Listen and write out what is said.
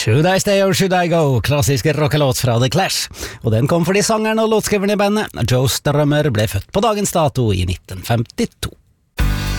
Should I Stay or Should I Go, klassisk rockelåt fra The Clash. Og den kom fordi sangeren og låtskriveren i bandet, Joe Strummer, ble født på dagens dato i 1952.